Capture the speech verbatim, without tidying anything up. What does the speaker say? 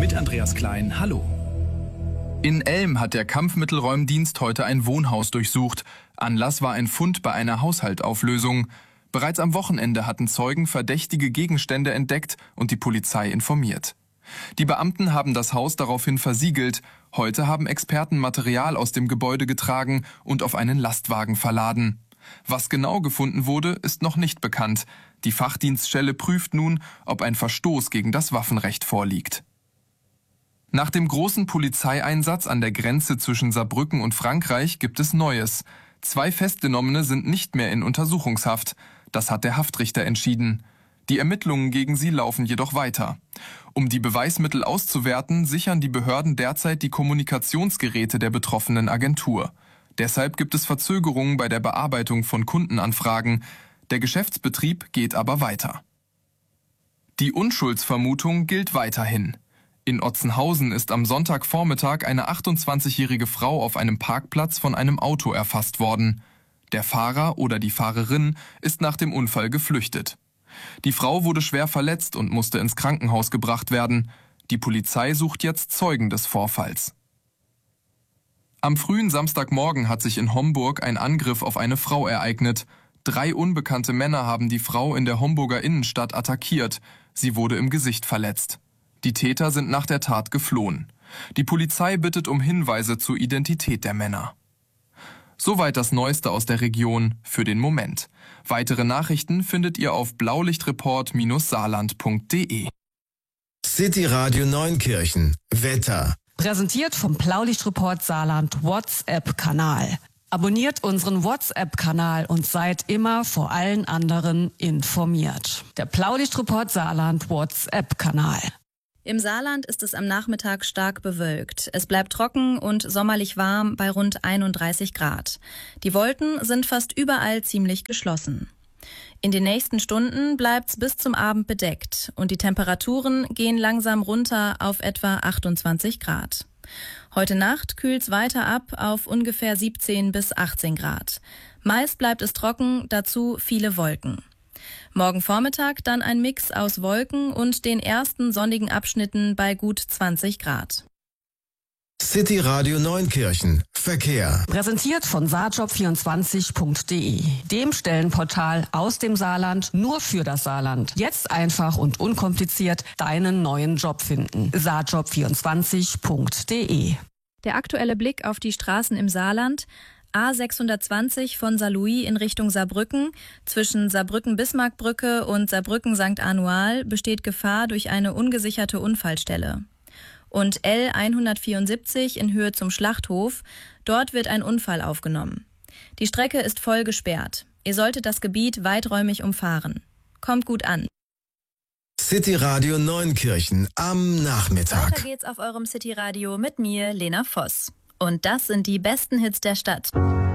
mit Andreas Klein. Hallo. In Elm hat der Kampfmittelräumdienst heute ein Wohnhaus durchsucht. Anlass war ein Fund bei einer Haushaltsauflösung. Bereits am Wochenende hatten Zeugen verdächtige Gegenstände entdeckt und die Polizei informiert. Die Beamten haben das Haus daraufhin versiegelt. Heute haben Experten Material aus dem Gebäude getragen und auf einen Lastwagen verladen. Was genau gefunden wurde, ist noch nicht bekannt. Die Fachdienststelle prüft nun, ob ein Verstoß gegen das Waffenrecht vorliegt. Nach dem großen Polizeieinsatz an der Grenze zwischen Saarbrücken und Frankreich gibt es Neues. Zwei Festgenommene sind nicht mehr in Untersuchungshaft. Das hat der Haftrichter entschieden. Die Ermittlungen gegen sie laufen jedoch weiter. Um die Beweismittel auszuwerten, sichern die Behörden derzeit die Kommunikationsgeräte der betroffenen Agentur. Deshalb gibt es Verzögerungen bei der Bearbeitung von Kundenanfragen. Der Geschäftsbetrieb geht aber weiter. Die Unschuldsvermutung gilt weiterhin. In Otzenhausen ist am Sonntagvormittag eine achtundzwanzigjährige Frau auf einem Parkplatz von einem Auto erfasst worden. Der Fahrer oder die Fahrerin ist nach dem Unfall geflüchtet. Die Frau wurde schwer verletzt und musste ins Krankenhaus gebracht werden. Die Polizei sucht jetzt Zeugen des Vorfalls. Am frühen Samstagmorgen hat sich in Homburg ein Angriff auf eine Frau ereignet. Drei unbekannte Männer haben die Frau in der Homburger Innenstadt attackiert. Sie wurde im Gesicht verletzt. Die Täter sind nach der Tat geflohen. Die Polizei bittet um Hinweise zur Identität der Männer. Soweit das Neueste aus der Region für den Moment. Weitere Nachrichten findet ihr auf blaulichtreport Bindestrich saarland Punkt de. City Radio Neunkirchen. Wetter. Präsentiert vom Blaulichtreport Saarland WhatsApp-Kanal. Abonniert unseren WhatsApp-Kanal und seid immer vor allen anderen informiert. Der Blaulichtreport Saarland WhatsApp-Kanal. Im Saarland ist es am Nachmittag stark bewölkt. Es bleibt trocken und sommerlich warm bei rund einunddreißig Grad. Die Wolken sind fast überall ziemlich geschlossen. In den nächsten Stunden bleibt's bis zum Abend bedeckt und die Temperaturen gehen langsam runter auf etwa achtundzwanzig Grad. Heute Nacht kühlt's weiter ab auf ungefähr siebzehn bis achtzehn Grad. Meist bleibt es trocken, dazu viele Wolken. Morgen Vormittag dann ein Mix aus Wolken und den ersten sonnigen Abschnitten bei gut zwanzig Grad. City Radio Neunkirchen. Verkehr. Präsentiert von saarjob vierundzwanzig Punkt de, dem Stellenportal aus dem Saarland nur für das Saarland. Jetzt einfach und unkompliziert deinen neuen Job finden. saarjob vierundzwanzig Punkt de. Der aktuelle Blick auf die Straßen im Saarland. A sechshundertzwanzig von Saarlouis in Richtung Saarbrücken. Zwischen Saarbrücken-Bismarckbrücke und Saarbrücken-Sankt Anual besteht Gefahr durch eine ungesicherte Unfallstelle. Und L hundertvierundsiebzig in Höhe zum Schlachthof. Dort wird ein Unfall aufgenommen. Die Strecke ist voll gesperrt. Ihr solltet das Gebiet weiträumig umfahren. Kommt gut an. City Radio Neunkirchen am Nachmittag. Weiter geht's auf eurem City Radio mit mir, Lena Voss. Und das sind die besten Hits der Stadt.